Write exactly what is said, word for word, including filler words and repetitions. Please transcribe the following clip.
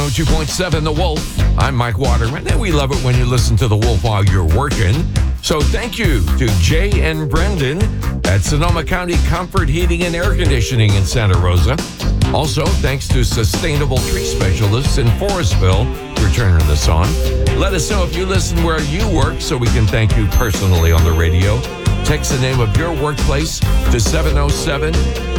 oh two point seven The Wolf. I'm Mike Waterman, and we love it when you listen to The Wolf while you're working. So thank you to Jay and Brendan at Sonoma County Comfort Heating and Air Conditioning in Santa Rosa. Also, thanks to Sustainable Tree Specialists in Forestville for turning this on. Let us know if you listen where you work so we can thank you personally on the radio. Text the name of your workplace to seven oh seven,